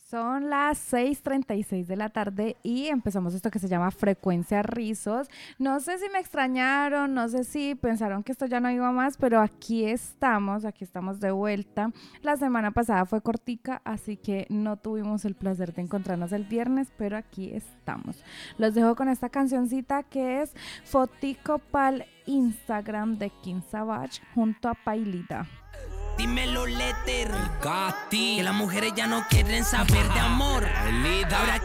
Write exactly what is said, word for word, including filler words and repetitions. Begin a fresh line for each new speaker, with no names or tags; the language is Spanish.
Son las seis treinta y seis de la tarde y empezamos esto que se llama Frecuencia Rizos. No sé si me extrañaron, no sé si pensaron que esto ya no iba más, pero aquí estamos, aquí estamos de vuelta. La semana pasada fue cortica, así que no tuvimos el placer de encontrarnos el viernes, pero aquí estamos. Los dejo con esta cancioncita que es Fotico pa'l Instagram de King Savage junto a Pailita.
Dímelo, Letter, Gatti, que las mujeres ya no quieren saber de amor. Ahora